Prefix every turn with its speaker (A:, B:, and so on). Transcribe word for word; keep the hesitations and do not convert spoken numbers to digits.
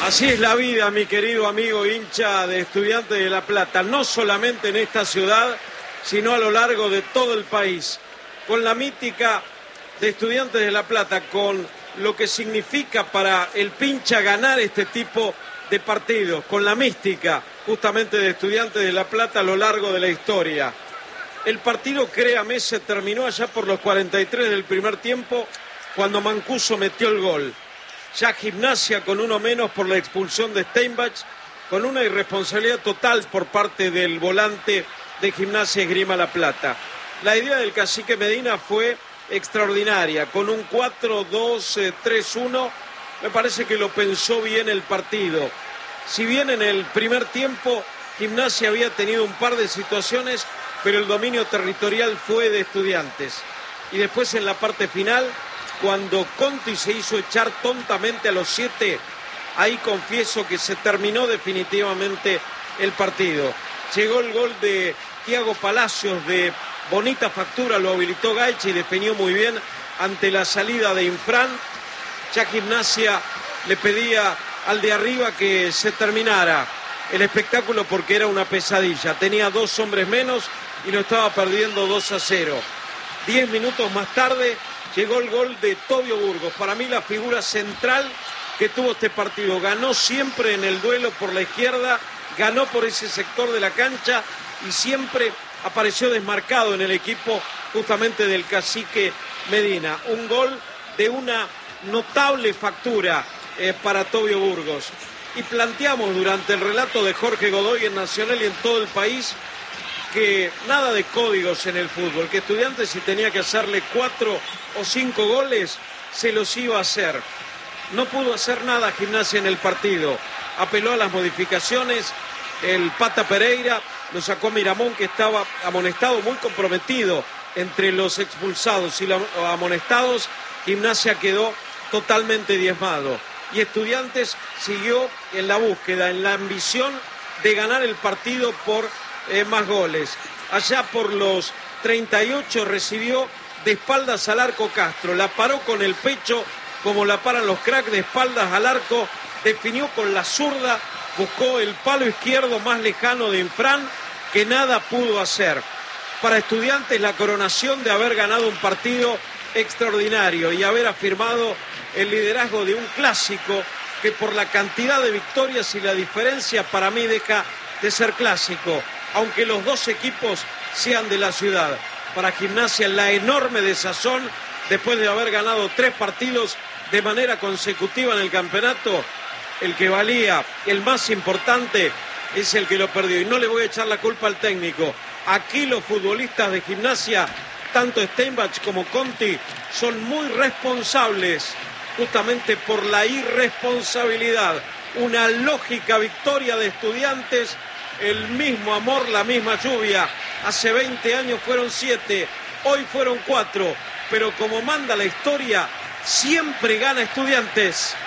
A: Así es la vida, mi querido amigo hincha de Estudiantes de La Plata, no solamente en esta ciudad, sino a lo largo de todo el país. Con la mítica de Estudiantes de La Plata, con lo que significa para el pincha ganar este tipo de partidos, con la mística justamente de Estudiantes de La Plata a lo largo de la historia. El partido, créame, se terminó allá por los cuarenta y tres del primer tiempo, cuando Mancuso metió el gol. Ya Gimnasia con uno menos por la expulsión de Steinbach, con una irresponsabilidad total por parte del volante de Gimnasia Esgrima La Plata. La idea del cacique Medina fue extraordinaria, con un cuatro dos tres uno, me parece que lo pensó bien el partido. Si bien en el primer tiempo Gimnasia había tenido un par de situaciones, pero el dominio territorial fue de Estudiantes. Y después en la parte final, cuando Conti se hizo echar tontamente a los siete, ahí confieso que se terminó definitivamente el partido. Llegó el gol de Thiago Palacios de bonita factura, lo habilitó Gaich y definió muy bien ante la salida de Infran. Ya Gimnasia le pedía al de arriba que se terminara el espectáculo porque era una pesadilla. Tenía dos hombres menos y lo estaba perdiendo dos a cero. Diez minutos más tarde llegó el gol de Tobio Burgos, para mí la figura central que tuvo este partido. Ganó siempre en el duelo por la izquierda, ganó por ese sector de la cancha y siempre apareció desmarcado en el equipo justamente del cacique Medina. Un gol de una notable factura eh, para Tobio Burgos. Y planteamos durante el relato de Jorge Godoy en Nacional y en todo el país que nada de códigos en el fútbol, que Estudiantes si tenía que hacerle cuatro o cinco goles, se los iba a hacer. No pudo hacer nada Gimnasia en el partido, apeló a las modificaciones, el Pata Pereira lo sacó Miramón, que estaba amonestado, muy comprometido entre los expulsados y los amonestados. Gimnasia quedó totalmente diezmado y Estudiantes siguió en la búsqueda, en la ambición de ganar el partido por Eh, más goles. Allá por los treinta y ocho recibió de espaldas al arco Castro, la paró con el pecho como la paran los cracks, de espaldas al arco, definió con la zurda, buscó el palo izquierdo más lejano de Infran, que nada pudo hacer. Para Estudiantes la coronación de haber ganado un partido extraordinario y haber afirmado el liderazgo de un clásico que por la cantidad de victorias y la diferencia para mí deja de ser clásico, aunque los dos equipos sean de la ciudad. Para Gimnasia la enorme desazón después de haber ganado tres partidos de manera consecutiva en el campeonato. El que valía, el más importante, es el que lo perdió. Y no le voy a echar la culpa al técnico. Aquí los futbolistas de Gimnasia, tanto Steinbach como Conti, son muy responsables justamente por la irresponsabilidad. Una lógica victoria de Estudiantes. El mismo amor, la misma lluvia. Hace veinte años fueron siete, hoy fueron cuatro, pero como manda la historia, siempre gana Estudiantes.